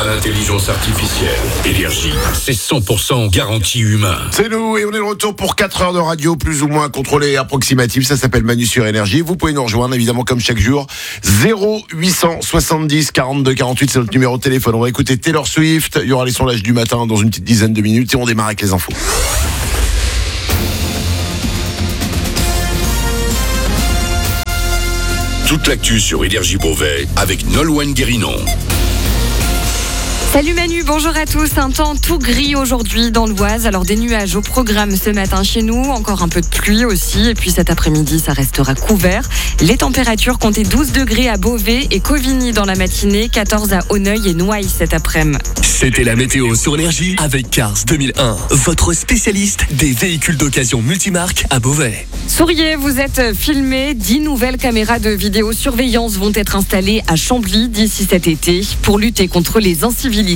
à l'intelligence artificielle. Énergie, c'est 100% garantie humain. C'est nous et on est de retour pour 4 heures de radio plus ou moins contrôlée et approximative. Ça s'appelle Manu sur Énergie. Vous pouvez nous rejoindre évidemment comme chaque jour. 0870 42 48, c'est notre numéro de téléphone. On va écouter Taylor Swift. Il y aura les sondages du matin dans une petite dizaine de minutes et on démarre avec les infos. Toute l'actu sur Énergie Beauvais avec Nolwenn Guérinon. Salut Manu, bonjour à tous. Un temps tout gris aujourd'hui dans l'Oise. Alors des nuages au programme ce matin chez nous, encore un peu de pluie aussi. Et puis cet après-midi, ça restera couvert. Les températures comptaient 12 degrés à Beauvais et Cauvigny dans la matinée, 14 à Auneuil et Noailles cet après-midi. C'était la météo sur Énergie avec Cars 2001, votre spécialiste des véhicules d'occasion multimarques à Beauvais. Souriez, vous êtes filmés. 10 nouvelles caméras de vidéosurveillance vont être installées à Chambly d'ici cet été pour lutter contre les incivilités.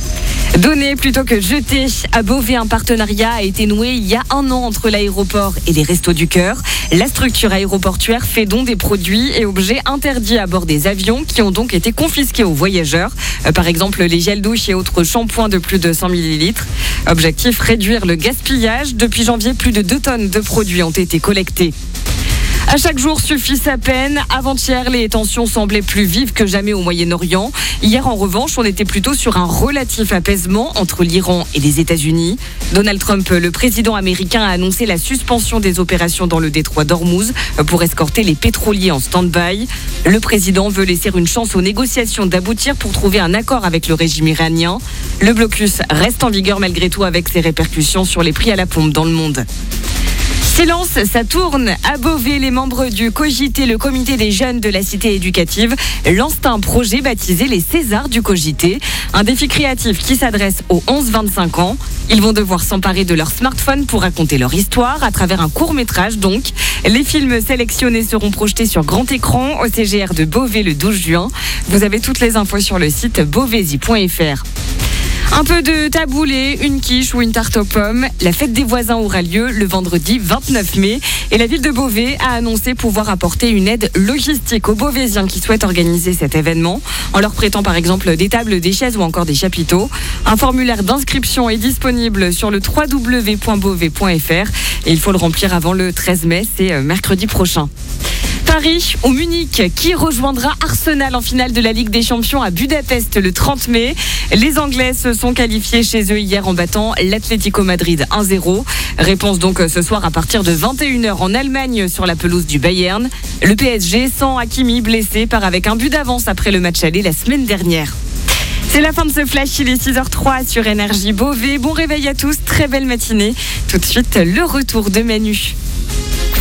Donner plutôt que jeter. À Beauvais, un partenariat a été noué il y a 1 an entre l'aéroport et les Restos du Cœur. La structure aéroportuaire fait don des produits et objets interdits à bord des avions qui ont donc été confisqués aux voyageurs. Par exemple, les gels douche et autres shampoings de plus de 100 ml. Objectif, réduire le gaspillage. Depuis janvier, plus de 2 tonnes de produits ont été collectés. À chaque jour suffit sa peine. Avant-hier, les tensions semblaient plus vives que jamais au Moyen-Orient. Hier, en revanche, on était plutôt sur un relatif apaisement entre l'Iran et les États-Unis. Donald Trump, le président américain, a annoncé la suspension des opérations dans le détroit d'Ormuz pour escorter les pétroliers en stand-by. Le président veut laisser une chance aux négociations d'aboutir pour trouver un accord avec le régime iranien. Le blocus reste en vigueur malgré tout avec ses répercussions sur les prix à la pompe dans le monde. Silence, ça tourne. À Beauvais, les membres du COGIT, le comité des jeunes de la cité éducative, lancent un projet baptisé les Césars du COGIT. Un défi créatif qui s'adresse aux 11-25 ans. Ils vont devoir s'emparer de leur smartphone pour raconter leur histoire à travers un court-métrage donc. Les films sélectionnés seront projetés sur grand écran au CGR de Beauvais le 12 juin. Vous avez toutes les infos sur le site beauvaisy.fr. Un peu de taboulé, une quiche ou une tarte aux pommes. La fête des voisins aura lieu le vendredi 29 mai. Et la ville de Beauvais a annoncé pouvoir apporter une aide logistique aux Beauvaisiens qui souhaitent organiser cet événement, en leur prêtant par exemple des tables, des chaises ou encore des chapiteaux. Un formulaire d'inscription est disponible sur le www.beauvais.fr et il faut le remplir avant le 13 mai, c'est mercredi prochain. Paris ou Munich, qui rejoindra Arsenal en finale de la Ligue des Champions à Budapest le 30 mai. Les Anglais se sont qualifiés chez eux hier en battant l'Atlético Madrid 1-0. Réponse donc ce soir à partir de 21h en Allemagne sur la pelouse du Bayern. Le PSG, sans Hakimi blessé, part avec un but d'avance après le match aller la semaine dernière. C'est la fin de ce flash, il est 6h03 sur Énergie Beauvais. Bon réveil à tous, très belle matinée. Tout de suite, le retour de Manu.